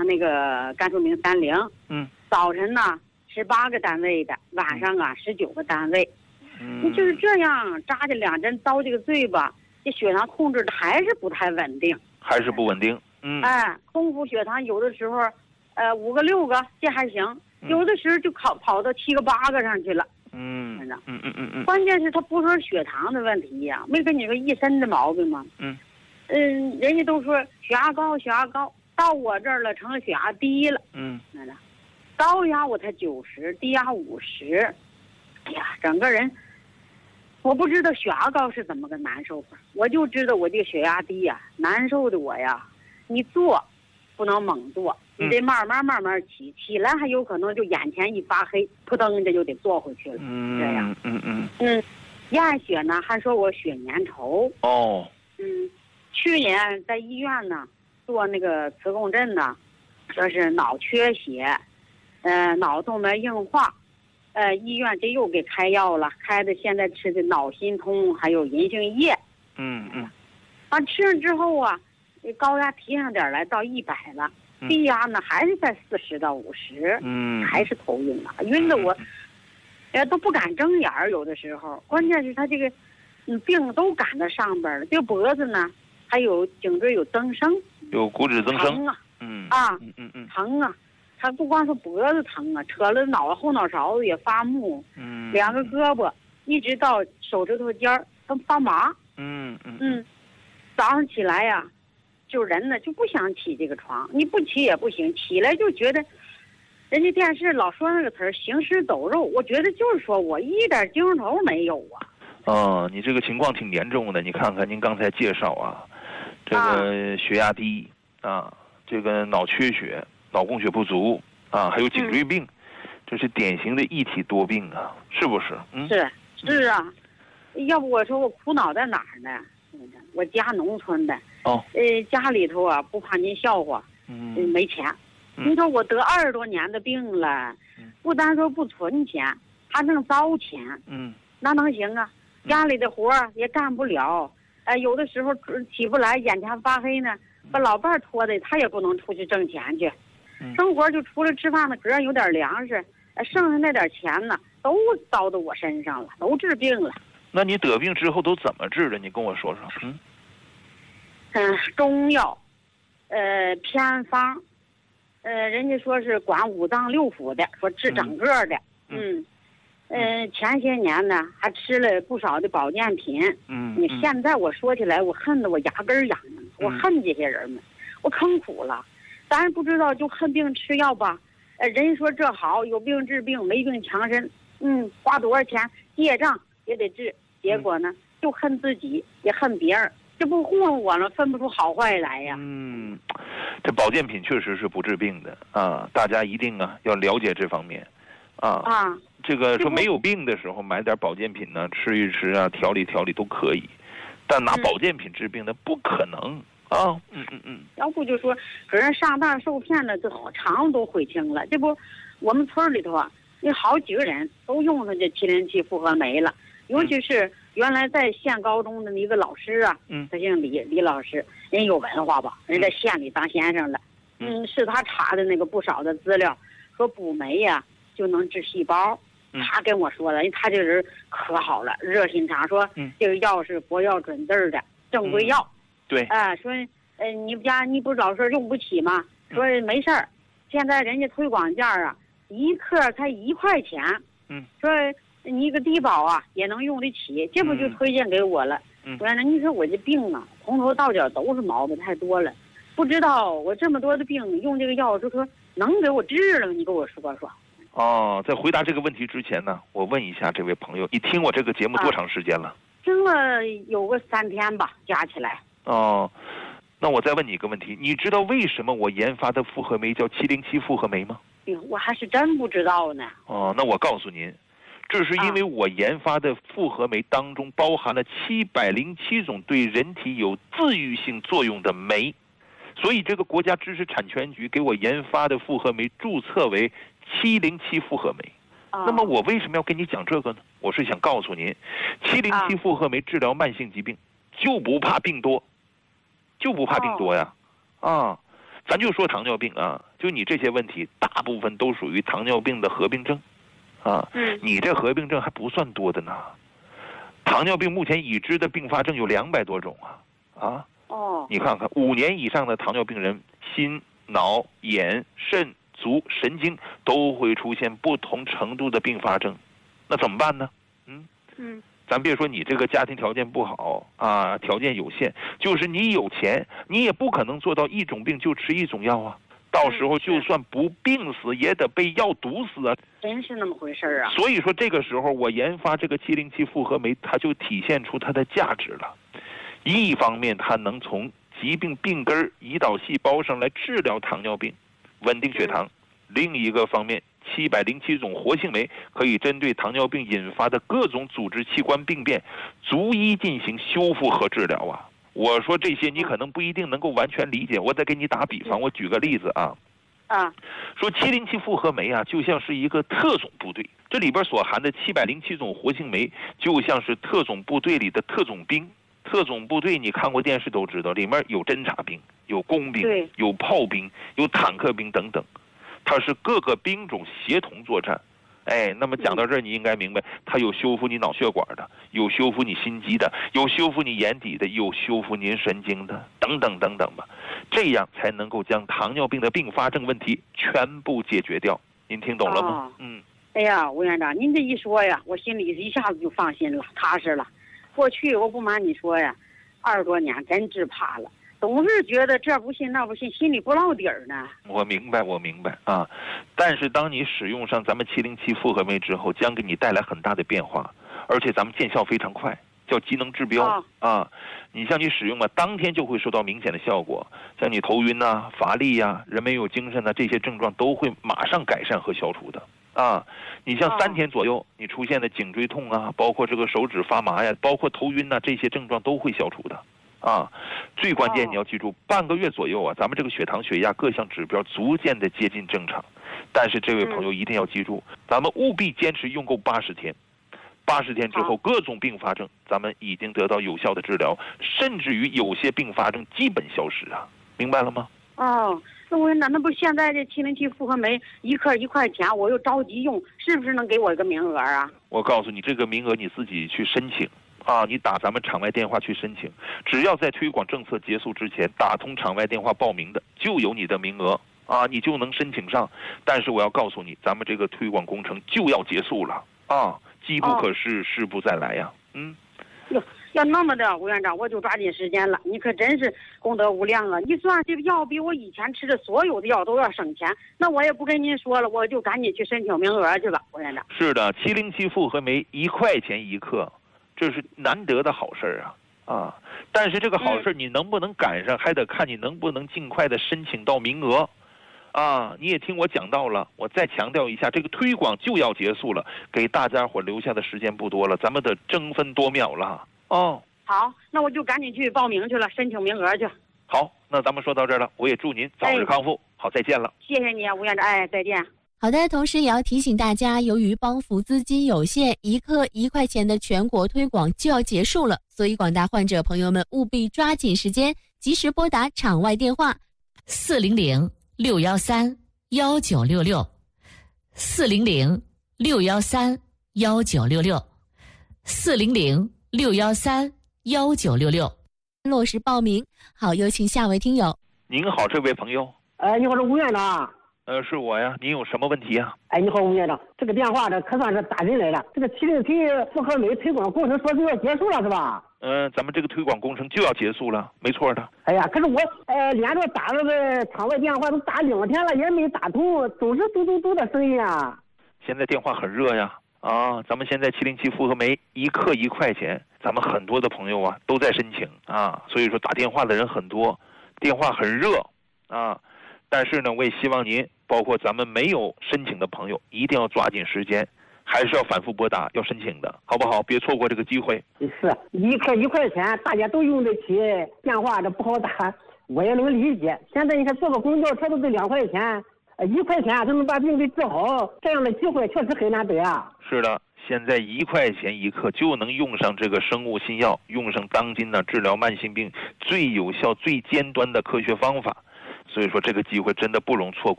他那个甘肃明30，早晨呢18个单位的，晚上啊19个单位，你就是这样扎着2针刀这个罪吧，这血糖控制的还是不太稳定， 还是不稳定。 空腹血糖有的时候5个6个这还行，有的时候就跑到7个8个上去了。关键是他不说血糖的问题呀，没跟你说一身的毛病吗？人家都说血压高，到我这儿了成了血压低了。高压我才90，低压50。哎呀，整个人我不知道血压高是怎么个难受法，我就知道我这个血压低呀，难受的我呀，你坐不能猛坐，你得慢慢起来还有可能就眼前一发黑，扑腾的就得坐回去了。这样。验血呢还说我血粘稠。去年在医院呢做那个磁共振呢，说是脑缺血，脑动脉硬化，医院这又给开药了，开的现在吃的脑心通还有银杏叶。吃了之后啊，高压提上点来到100了，低压呢还是在40到50，还是头晕啊，晕的我都不敢睁眼儿，有的时候。关键是他这个病都赶到上边了，这脖子呢还有颈椎有增生， 有骨质增生疼啊，他不光是脖子疼啊，扯了后脑勺子也发木，2个胳膊一直到手指头尖儿都发麻。早上起来呀，就人呢就不想起这个床，你不起也不行，起来就觉得人家电视老说那个词儿行尸走肉，我觉得就是说我一点精神头没有啊。 你这个情况挺严重的，你看看您刚才介绍啊，这个血压低这个脑缺血、脑供血不足还有颈椎病，这是典型的一体多病啊，是不是？ 是啊，要不我说我苦恼在哪儿呢？我家农村的，家里头啊不怕您笑话，没钱。您说我得20多年的病了，不单说不存钱，还能糟钱，那能行啊？家里的活也干不了，有的时候起不来，眼前发黑呢，把老伴拖的，他也不能出去挣钱去，生活就除了吃饭的格有点粮食，剩下那点钱呢，都糟到我身上了，都治病了。 那你得病之后都怎么治的？你跟我说说。 中药，偏方，人家说是管5脏6腑的，说治整个的。前些年呢还吃了不少的保健品。你现在我说起来，我恨得我牙根痒痒，我恨这些人们，我坑苦了。咱不知道就恨病吃药吧，人说这好，有病治病，没病强身。花多少钱借账也得治，结果呢就恨自己也恨别人，这不糊弄我了，分不出好坏来呀。 这保健品确实是不治病的大家一定要了解这方面这个说没有病的时候买点保健品呢，吃一吃调理调理都可以，但拿保健品治病的不可能要不就说给人上当受骗的，这肠都悔青了。这不，我们村里头有好几个人都用上这707复合酶了，尤其是原来在县高中的一个老师他姓李老师，人有文化吧，人在县里当先生了。是他查的那个不少的资料，说补酶呀就能治细胞。他跟我说的，因为他这个人可好了，热心肠，说这个药是国药准字的正规药。 对。 说你们家你不老是用不起吗？说没事儿，现在人家推广价1克才1块钱。说你一个低保也能用得起，这不就推荐给我了。我说你说我这病从头到脚都是毛病太多了，不知道我这么多的病用这个药就说能给我治了，你给我说说。 在回答这个问题之前呢，我问一下这位朋友，你听我这个节目多长时间了？ 听了有个3天吧，加起来。 那我再问你一个问题，你知道为什么我研发的复合酶叫707复合酶吗？ 我还是真不知道呢。 那我告诉您，这是因为我研发的复合酶当中包含了707种对人体有自愈性作用的酶，所以这个国家知识产权局给我研发的复合酶注册为707复合酶。那么我为什么要跟你讲这个呢？我是想告诉您，707复合酶治疗慢性疾病就不怕病多，就不怕病多呀。 咱就说糖尿病啊，就你这些问题，大部分都属于糖尿病的合并症，啊，你这合并症还不算多的呢。糖尿病目前已知的并发症有200多种啊，你看看5年以上的糖尿病人，心、脑、眼、肾、足、神经都会出现不同程度的并发症，那怎么办呢？咱别说你这个家庭条件不好啊，条件有限，就是你有钱，你也不可能做到一种病就吃一种药啊。到时候就算不病死，也得被药毒死啊！ 真是那么回事啊！ 所以说这个时候我研发这个707复合酶，它就体现出它的价值了。一方面，它能从疾病病根胰岛细胞上来治疗糖尿病，稳定血糖；另一个方面，707种活性酶可以针对糖尿病引发的各种组织器官病变，逐一进行修复和治疗啊。我说这些你可能不一定能够完全理解，我再给你打比方，我举个例子啊。说707复合酶啊，就像是一个特种部队，这里边所含的707种活性酶，就像是特种部队里的特种兵。特种部队你看过电视都知道，里面有侦察兵，有工兵，有炮兵，有坦克兵等等，它是各个兵种协同作战。那么讲到这儿，你应该明白，它有修复你脑血管的，有修复你心肌的，有修复你眼底的，有修复您神经的，等等等等吧，这样才能够将糖尿病的并发症问题全部解决掉。您听懂了吗？ 哎呀，吴院长，您这一说呀，我心里一下子就放心了，踏实了。过去我不瞒你说呀，20多年真治怕了。总是觉得这不信那不信，心里不落底儿呢。我明白啊， 但是当你使用上咱们707复合酶之后，将给你带来很大的变化，而且咱们见效非常快，叫机能治标你像你使用嘛，当天就会收到明显的效果，像你头晕乏力人没有精神这些症状都会马上改善和消除的。你像3天左右，你出现的颈椎痛包括这个手指发麻包括头晕这些症状都会消除的。最关键你要记住，半个月左右咱们这个血糖血压各项指标逐渐的接近正常。但是这位朋友一定要记住，咱们务必坚持用够80天，80天之后各种并发症咱们已经得到有效的治疗，甚至于有些并发症基本消失明白了吗？ 那我那不现在这707复合酶1克1块钱，我又着急用，是不是能给我一个名额啊？ 我告诉你，这个名额你自己去申请你打咱们场外电话去申请，只要在推广政策结束之前打通场外电话报名的，就有你的名额你就能申请上。但是我要告诉你，咱们这个推广工程就要结束了机不可失，失不再来呀。 要那么的，吴院长，我就抓紧时间了。你可真是功德无量啊！你算这个药比我以前吃的所有的药都要省钱，那我也不跟您说了，我就赶紧去申请名额去吧，吴院长。 是的，707复合酶1块钱1克，这是难得的好事但是这个好事你能不能赶上，还得看你能不能尽快的申请到名额你也听我讲到了，我再强调一下，这个推广就要结束了，给大家伙留下的时间不多了，咱们得争分夺秒了好，那我就赶紧去报名去了，申请名额去。 好，那咱们说到这儿了，我也祝您早日康复。好，再见了。 谢谢你吴院长，再见。 好的，同时也要提醒大家，由于帮扶资金有限，1克1块钱的全国推广就要结束了，所以广大患者朋友们务必抓紧时间，及时拨打场外电话400-613-1966，400-613-1966，400-613-1966，落实报名。好，有请下位听友。 您好，这位朋友。 你好，是吴院长。 是我呀，您有什么问题啊？ 你好，吴院长，这个电话可算是打进来了。这个707复合酶推广工程说就要结束了，是吧？ 咱们这个推广工程就要结束了，没错的。 可是我连着打了个场外电话都打2天了，也没打通，总是嘟嘟嘟的声音现在电话很热呀，咱们现在707复合酶1克1块钱，咱们很多的朋友都在申请所以说打电话的人很多，电话很热但是呢，我也希望您，包括咱们没有申请的朋友，一定要抓紧时间，还是要反复拨打，要申请的，好不好？别错过这个机会。 是1克1块钱，大家都用得起，电话这不好打，我也能理解。现在你看坐个公交车都得2块钱，1块钱才能把病给治好，这样的机会确实很难得是的，现在1块钱1克就能用上这个生物新药，用上当今治疗慢性病最有效、最尖端的科学方法。 所以说这个机会真的不容错过。